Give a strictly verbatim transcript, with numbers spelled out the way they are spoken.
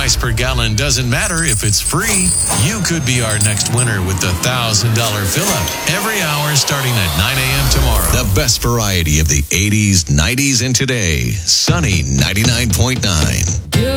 price per gallon doesn't matter if it's free. You could be our next winner with the one thousand dollars fill-up every hour starting at nine a.m. tomorrow. The best variety of the eighties, nineties, and today. Sunny ninety-nine point nine.